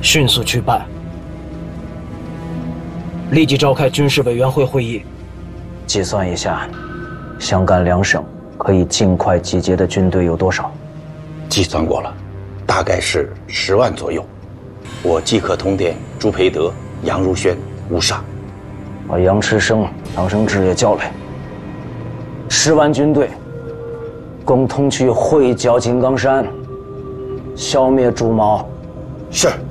迅速去办，立即召开军事委员会会议，计算一下，湘赣两省可以尽快集结的军队有多少？ 计算过了，大概是10万左右。我即刻通电朱培德、杨如轩、吴沙， 把杨池生、唐生智也叫来。10万军队，共同去会剿井冈山，消灭朱毛。 是。